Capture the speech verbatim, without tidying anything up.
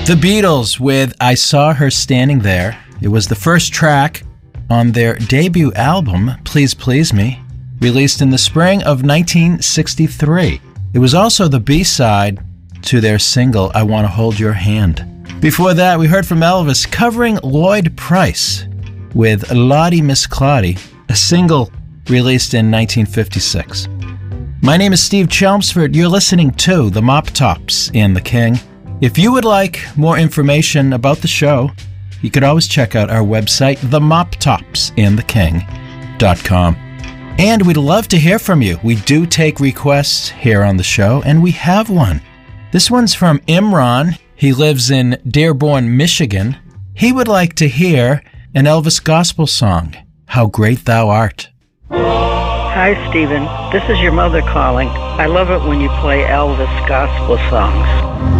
The Beatles with I Saw Her Standing There. It was the first track on their debut album, Please Please Me, released in the spring of nineteen sixty-three. It was also the B-side to their single, I Want to Hold Your Hand. Before that, we heard from Elvis covering Lloyd Price with Lottie Miss Claudie, a single released in nineteen fifty-six. My name is Steve Chelmsford. You're listening to The Mop Tops and The King. If you would like more information about the show, you could always check out our website, the mop tops and the king dot com. And we'd love to hear from you. We do take requests here on the show, and we have one. This one's from Imran. He lives in Dearborn, Michigan. He would like to hear an Elvis gospel song, How Great Thou Art. Hi, Stephen. This is your mother calling. I love it when you play Elvis gospel songs.